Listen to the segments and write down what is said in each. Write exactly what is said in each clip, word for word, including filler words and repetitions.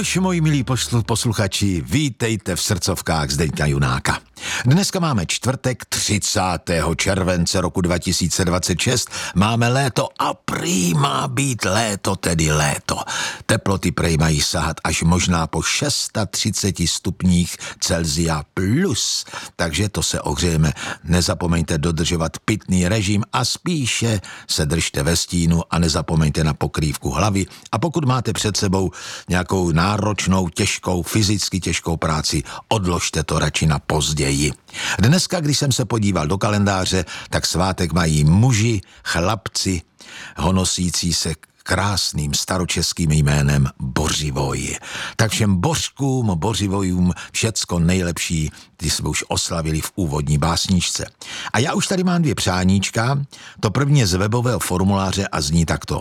Nož, moji milí poslu- posluchači, vítejte v srdcovkách Zdeňka Junáka. Dneska máme čtvrtek třicátého července roku dva tisíce dvacet šest. Máme léto a prý má být léto, tedy léto. Teploty prej mají sahat až možná po třicet šest stupních Celsia plus. Takže to se ohřejeme. Nezapomeňte dodržovat pitný režim a spíše se držte ve stínu a nezapomeňte na pokrývku hlavy. A pokud máte před sebou nějakou náročnou, těžkou, fyzicky těžkou práci, odložte to radši na později. Dneska, když jsem se podíval do kalendáře, tak svátek mají muži, chlapci, honosící se krásným staročeským jménem Bořivoj. Tak všem bořkům, bořivojům všecko nejlepší, ty jsme už oslavili v úvodní básničce. A já už tady mám dvě přáníčka, to první je z webového formuláře a zní takto.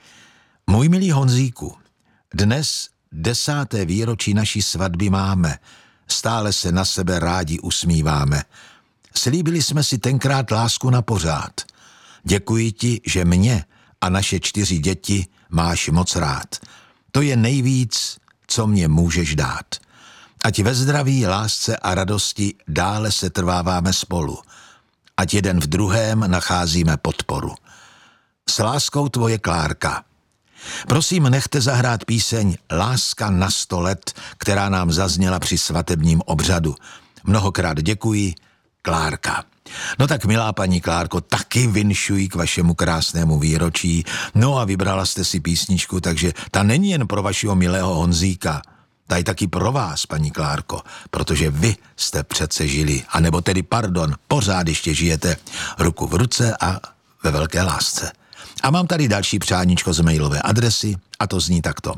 Můj milý Honzíku, dnes desáté výročí naší svatby máme, stále se na sebe rádi usmíváme. Slíbili jsme si tenkrát lásku na pořád. Děkuji ti, že mě a naše čtyři děti máš moc rád. To je nejvíc, co mě můžeš dát. Ať ve zdraví, lásce a radosti dále se trváváme spolu. Ať jeden v druhém nacházíme podporu. S láskou tvoje Klárka. Prosím, nechte zahrát píseň Láska na sto let, která nám zazněla při svatebním obřadu. Mnohokrát děkuji, Klárka. No tak, milá paní Klárko, taky vinšuji k vašemu krásnému výročí. No a vybrala jste si písničku, takže ta není jen pro vašeho milého Honzíka. Ta je taky pro vás, paní Klárko, protože vy jste přece žili, anebo tedy, pardon, pořád ještě žijete ruku v ruce a ve velké lásce. A mám tady další přáníčko z mailové adresy a to zní takto.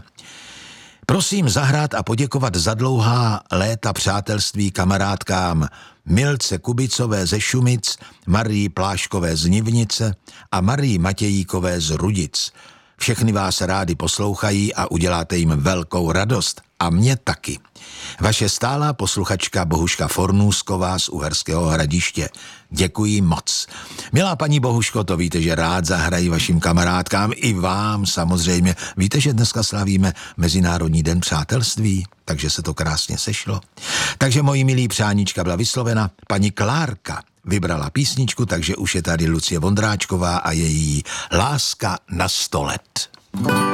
Prosím zahrát a poděkovat za dlouhá léta přátelství kamarádkám Milce Kubicové ze Šumic, Marii Pláškové z Nivnice a Marii Matějíkové z Rudic. Všechny vás rádi poslouchají a uděláte jim velkou radost. A mě taky. Vaše stálá posluchačka Bohuška Fornůsková z Uherského Hradiště. Děkuji moc. Milá paní Bohuško, to víte, že rád zahrají vašim kamarádkám i vám samozřejmě. Víte, že dneska slavíme Mezinárodní den přátelství, takže se to krásně sešlo. Takže mojí milí přáníčka byla vyslovena. Paní Klárka vybrala písničku, takže už je tady Lucie Vondráčková a její Láska na sto let.